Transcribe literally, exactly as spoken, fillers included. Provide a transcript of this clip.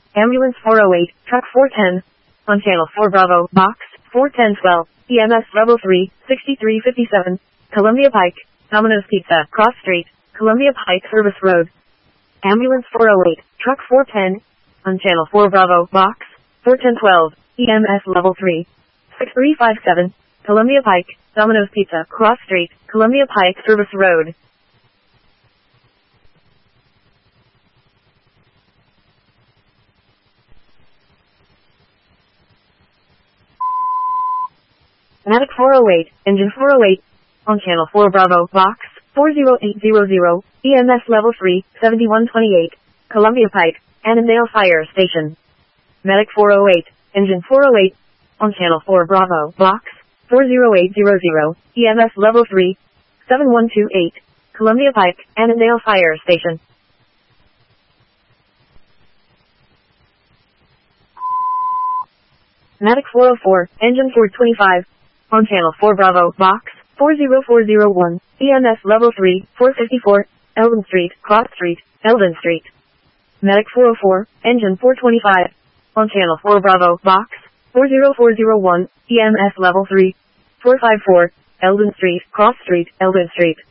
Ambulance four oh eight, Truck four ten. On Channel four Bravo, Box four ten twelve, E M S Level three, sixty-three fifty-seven, Columbia Pike, Domino's Pizza, Cross Street, Columbia Pike Service Road. Ambulance four oh eight, Truck four ten. On Channel four Bravo, Box four ten twelve, E M S Level three, sixty-three fifty-seven, Columbia Pike, Domino's Pizza, Cross Street, Columbia Pike Service Road. Medic four oh eight, Engine four oh eight. On Channel four Bravo, Box four oh eight hundred, E M S Level three, seventy-one twenty-eight, Columbia Pike, Annandale Fire Station. Medic four oh eight, Engine four oh eight. On Channel four Bravo, Box four oh eight hundred, E M S Level three, seventy-one twenty-eight, Columbia Pike, Annandale Fire Station. Medic four oh four, Engine four twenty-five. On Channel four Bravo, Box four oh four oh one, E M S Level three, four fifty-four, Eldon Street, Cross Street, Eldon Street. Medic four oh four, Engine four twenty-five. On Channel four Bravo, Box four oh four oh one, E M S Level three, four fifty-four, Eldon Street, Cross Street, Eldon Street.